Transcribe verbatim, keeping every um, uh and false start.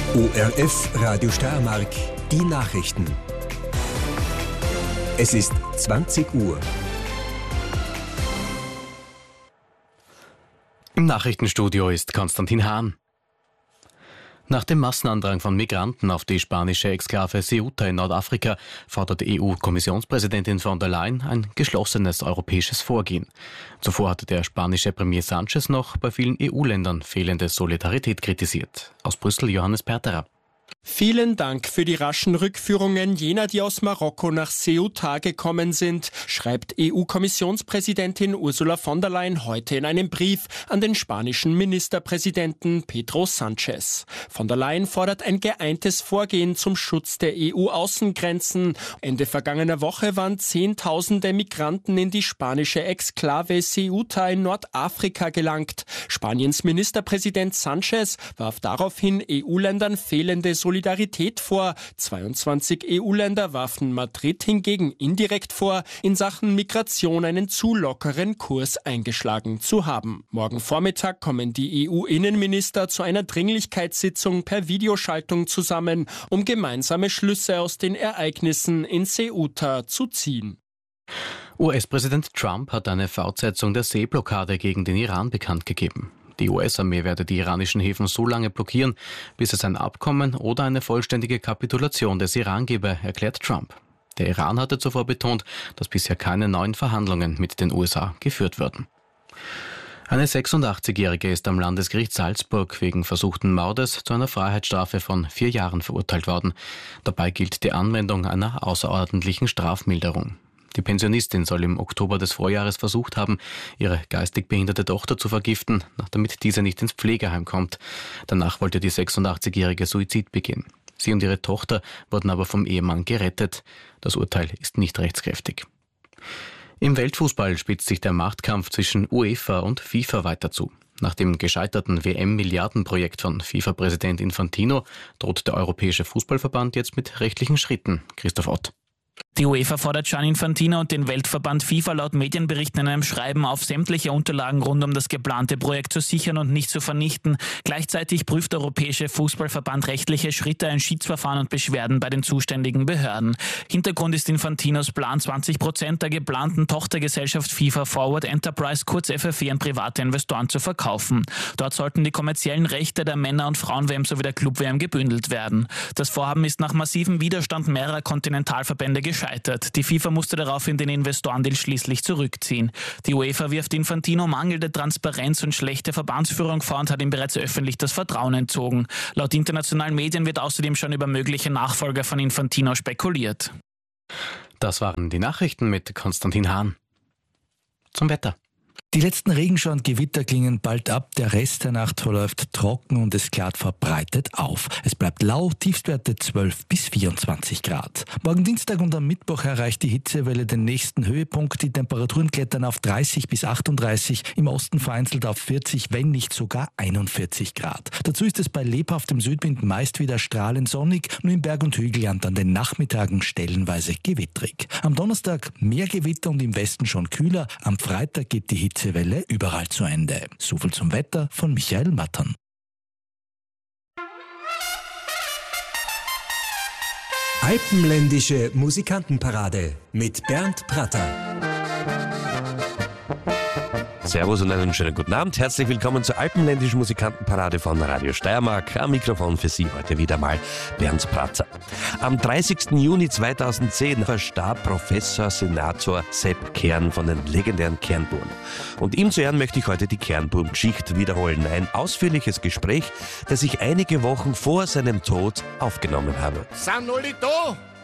O R F Radio Steiermark, die Nachrichten. Es ist zwanzig Uhr. Im Nachrichtenstudio ist Konstantin Hahn. Nach dem Massenandrang von Migranten auf die spanische Exklave Ceuta in Nordafrika fordert E U-Kommissionspräsidentin von der Leyen ein geschlossenes europäisches Vorgehen. Zuvor hatte der spanische Premier Sánchez noch bei vielen E U-Ländern fehlende Solidarität kritisiert. Aus Brüssel Johannes Perterer. Vielen Dank für die raschen Rückführungen jener, die aus Marokko nach Ceuta gekommen sind, schreibt E U-Kommissionspräsidentin Ursula von der Leyen heute in einem Brief an den spanischen Ministerpräsidenten Pedro Sánchez. Von der Leyen fordert ein geeintes Vorgehen zum Schutz der E U-Außengrenzen. Ende vergangener Woche waren Zehntausende Migranten in die spanische Exklave Ceuta in Nordafrika gelangt. Spaniens Ministerpräsident Sánchez warf daraufhin E U-Ländern fehlende Solidarität vor. zweiundzwanzig E U-Länder warfen Madrid hingegen indirekt vor, in Sachen Migration einen zu lockeren Kurs eingeschlagen zu haben. Morgen Vormittag kommen die E U-Innenminister zu einer Dringlichkeitssitzung per Videoschaltung zusammen, um gemeinsame Schlüsse aus den Ereignissen in Ceuta zu ziehen. U S-Präsident Trump hat eine Fortsetzung der Seeblockade gegen den Iran bekannt gegeben. Die U S-Armee werde die iranischen Häfen so lange blockieren, bis es ein Abkommen oder eine vollständige Kapitulation des Iran gebe, erklärt Trump. Der Iran hatte zuvor betont, dass bisher keine neuen Verhandlungen mit den U S A geführt würden. Eine sechsundachtzigjährige ist am Landesgericht Salzburg wegen versuchten Mordes zu einer Freiheitsstrafe von vier Jahren verurteilt worden. Dabei gilt die Anwendung einer außerordentlichen Strafmilderung. Die Pensionistin soll im Oktober des Vorjahres versucht haben, ihre geistig behinderte Tochter zu vergiften, damit diese nicht ins Pflegeheim kommt. Danach wollte die sechsundachtzigjährige Suizid begehen. Sie und ihre Tochter wurden aber vom Ehemann gerettet. Das Urteil ist nicht rechtskräftig. Im Weltfußball spitzt sich der Machtkampf zwischen UEFA und FIFA weiter zu. Nach dem gescheiterten W M-Milliardenprojekt von FIFA-Präsident Infantino droht der Europäische Fußballverband jetzt mit rechtlichen Schritten. Christoph Ott. Die UEFA fordert Gianni Infantino und den Weltverband FIFA laut Medienberichten in einem Schreiben auf, sämtliche Unterlagen rund um das geplante Projekt zu sichern und nicht zu vernichten. Gleichzeitig prüft der Europäische Fußballverband rechtliche Schritte, ein Schiedsverfahren und Beschwerden bei den zuständigen Behörden. Hintergrund ist Infantinos Plan, zwanzig Prozent der geplanten Tochtergesellschaft FIFA Forward Enterprise, kurz F F E, an private Investoren zu verkaufen. Dort sollten die kommerziellen Rechte der Männer- und Frauen-W M sowie der Club-W M gebündelt werden. Das Vorhaben ist nach massivem Widerstand mehrerer Kontinentalverbände gescheitert. Die FIFA musste daraufhin den Investorendeal schließlich zurückziehen. Die UEFA wirft Infantino mangelnde Transparenz und schlechte Verbandsführung vor und hat ihm bereits öffentlich das Vertrauen entzogen. Laut internationalen Medien wird außerdem schon über mögliche Nachfolger von Infantino spekuliert. Das waren die Nachrichten mit Konstantin Hahn. Zum Wetter. Die letzten Regenschauer und Gewitter klingen bald ab, der Rest der Nacht verläuft trocken und es klart verbreitet auf. Es bleibt lau, Tiefstwerte zwölf bis vierundzwanzig Grad. Morgen Dienstag und am Mittwoch erreicht die Hitzewelle den nächsten Höhepunkt. Die Temperaturen klettern auf dreißig bis achtunddreißig, im Osten vereinzelt auf vierzig, wenn nicht sogar einundvierzig Grad. Dazu ist es bei lebhaftem Südwind meist wieder strahlend sonnig, nur im Berg- und Hügelland an den Nachmittagen stellenweise gewittrig. Am Donnerstag mehr Gewitter und im Westen schon kühler, am Freitag geht die Hitzewelle überall zu Ende. Soviel zum Wetter von Michael Mattern. Alpenländische Musikantenparade mit Bernd Pratter. Servus und einen schönen guten Abend. Herzlich willkommen zur Alpenländischen Musikantenparade von Radio Steiermark. Am Mikrofon für Sie heute wieder mal Bernd Pratter. Am dreißigsten Juni zweitausendzehn verstarb Professor Senator Sepp Kern von den legendären Kernbuben. Und ihm zu Ehren möchte ich heute die Kernbuben-Geschichte wiederholen. Ein ausführliches Gespräch, das ich einige Wochen vor seinem Tod aufgenommen habe. Sind alle da?